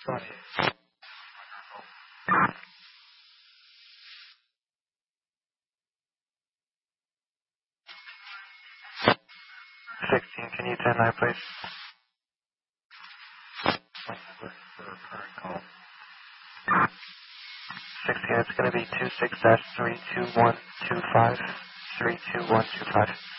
Sorry. 16, can you 10-9, please? 16, it's going to be 26-32125. 32125.